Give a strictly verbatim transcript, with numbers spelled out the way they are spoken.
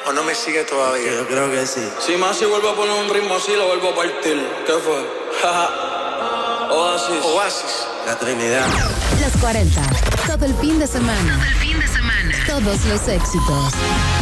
¿O no me sigue todavía? Yo creo que sí. Si más si vuelvo a poner un ritmo así, lo vuelvo a partir. ¿Qué fue? Oasis. Oasis. La Trinidad. Los cuarenta. Todo el fin de semana. Todo el fin de semana. Todos los éxitos.